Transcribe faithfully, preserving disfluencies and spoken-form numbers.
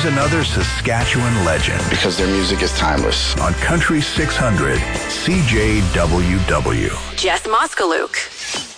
here's another Saskatchewan legend. Because their music is timeless. On Country six hundred, C J W W. Jess Moskaluke.